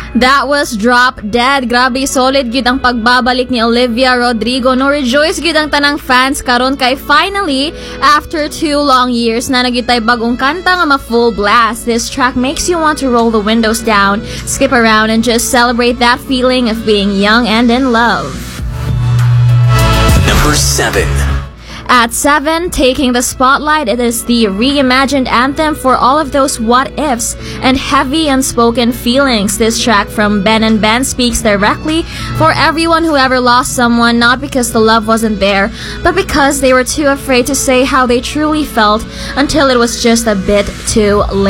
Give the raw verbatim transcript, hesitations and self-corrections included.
That was Drop Dead. Grabe, solid gyud ang pagbabalik ni Olivia Rodrigo. No, rejoice gyud ang tanang fans karon kay finally, after two long years, na nagitay bagong kanta nga ma-full blast. This track makes you want to roll the windows down, skip around, and just celebrate that feeling of being young and in love. Number seven. At seven, taking the spotlight, it is the reimagined anthem for all of those what-ifs and heavy unspoken feelings. This track from Ben and Ben speaks directly for everyone who ever lost someone, not because the love wasn't there, but because they were too afraid to say how they truly felt until it was just a bit too late.